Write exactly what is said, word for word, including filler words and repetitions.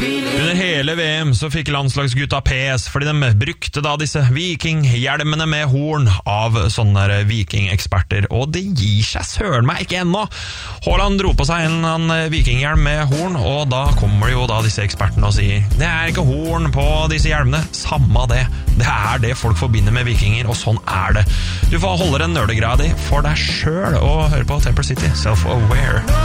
Under hele V M så fikk landslagsgutta pes fordi de brukte da disse vikinghjelmene med horn av sånne vikingeksperter, og det gir seg søren meg ikke ennå. Haaland dro på seg en, en vikinghjelm med horn, og da kommer jo da disse ekspertene og sier det er ikke horn på disse hjelmene, samme det, det er det folk forbinder med vikinger, og sånn er det. Du får holde den nerdegreia di for deg selv og høre på Temper City, Self-Aware.